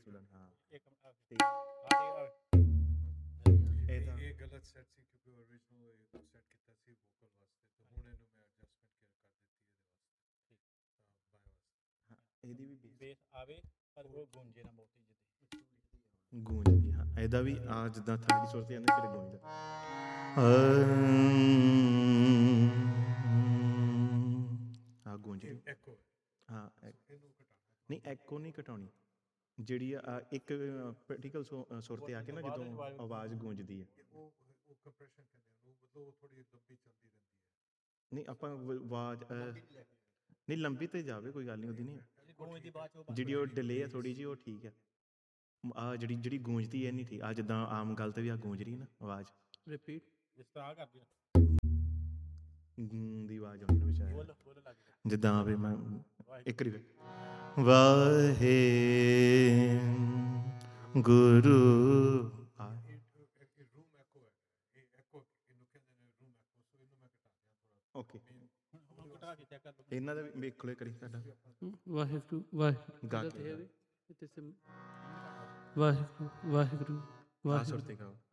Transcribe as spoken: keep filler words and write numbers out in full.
ਸੁਣਨ। ਹਾਂ ਇੱਕ ਮਿੰਟ, ਆਹ ਠੀਕ। ਆਹ ਠੀਕ ਆ। ਇਹ ਤਾਂ ਇਹ ਗਲਤ ਸੈਟ ਸੀ ਕਿਉਂਕਿ original ਇਹ ਸੈਟ ਕੀਤਾ ਸੀ ਵੋਕਲ ਵਾਸਤੇ ਤੇ ਹੁਣ ਇਹਨੂੰ ਮੈਂ ਐਡਜਸਟਮੈਂਟ ਕਰ ਦਿੱਤੀ ਇਹਦੇ ਵਾਸਤੇ ਤਾਂ ਬਾਏ ਵਾਸਤੇ। ਹਾਂ ਇਹਦੀ ਵੀ ਬੇਸ ਬੇਸ ਆਵੇ ਪਰ ਉਹ ਗੂੰਜੇ ਨਾ ਬਹੁਤੀ ਜਿੱਦੇ ਗੂੰਜਦੀ। ਹਾਂ ਇਹਦਾ ਵੀ ਆ ਜਿੱਦਾਂ ਥਰਡ ਦੀ ਸੁਰ ਤੇ ਆਉਂਦਾ ਫਿਰ ਗੂੰਜਦਾ। ਆ ਗੂੰਜਦੀ। ਐਕੋ ਹਾਂ ਐ- ਇਹਨੂੰ ਘਟਾਉਣਾ ਨਹੀਂ ਐਕੋ ਨਹੀਂ ਘਟਾਉਣੀ, ਜਿਹੜੀ ਆ ਇੱਕ ਪਰਟੀਕਲ ਸੁਰ ਤੇ ਆ ਕੇ ਨਾ ਜਦੋਂ ਆਵਾਜ਼ ਗੂੰਜਦੀ ਹੈ। ਉਹ ਉਹ ਕੰਪਰੈਸ਼ਨ ਕਹਿੰਦੇ ਆ ਉਹ ਮਤਲਬ ਥੋੜੀ ਲੰਬੀ ਚੱਲਦੀ ਰਹਿੰਦੀ ਹੈ। ਨਹੀਂ ਆਪਾਂ ਵ- ਆਵਾਜ਼ ਅਹ, ਨਹੀਂ ਲੰਬੀ ਤੇ ਜਾਵੇ ਕੋਈ ਗੱਲ ਨਹੀਂ ਉਹਦੀ ਨਹੀਂ। ਗੂੰਜ ਦੀ ਬਾਅਦ ਚ ਉਹ ਜਿਹੜੀ ਉਹ ਡਿਲੇ ਆ ਥੋੜੀ ਜਿਹੀ ਉਹ ਠੀਕ ਹੈ। ਆ ਜਿਹੜੀ ਜਿਹੜੀ ਗੂੰਜਦੀ ਹੈ ਨਹੀਂ ਠੀਕ। ਆ ਜਿੱਦਾਂ ਆਮ ਗੱਲ ਤੇ ਵੀ ਆ ਗੂੰਜ ਰਹੀ ਨਾ ਆਵਾਜ਼ ਰਿਪੀਟ। ਜਿਸ ਤਰ੍ਹਾਂ ਆ ਕਰਦੀ ਆ ਗੂੰ ਦੀ ਆਵਾਜ਼ ਆਉਂਦੀ ਨਾ ਵਿੱਚ ਬੋਲ ਬੋਲ ਲੱਗ ਗਿਆ ਜਿੱਦਾਂ ਆਵੇ। ਮੈਂ ਇੱਕ ਵਾਰੀ ਵਾਹੇ ਗੁਰੂ ਆ ਇਹ ਰੂਮ ਐਕੋ ਹੈ। ਇਹ ਐਕੋ ਇਹਨੂੰ ਕਹਿੰਦੇ ਨੇ ਰੂਮ ਐਕੋ ਸੋ ਇਹਨੂੰ ਮੈਂ ਘਟਾ ਦਿਆਂ ਥੋੜਾ। ਓਕੇ। ਹੁਣ ਘਟਾ ਕੇ ਚੈੱਕ ਕਰ ਲਓ। ਇਹਨਾਂ ਦਾ ਵੀ ਵੇਖ ਲਓ ਕਰੀ ਤੁਹਾਡਾ ਵਾਹਿਗੁਰੂ ਵਾਹਿਗੁਰੂ ਗਾ ਦਾ ਕੇ ਤੇ ਹੈ ਵੀ ਇੱਥੇ ਸਿਮ ਵਾਹਿਗੁਰੂ ਵਾਹਿਗੁਰੂ ਆ ਸੁਰ ਵਾਹਿਗੁਰੂ ਤੇ ਗਾਓ।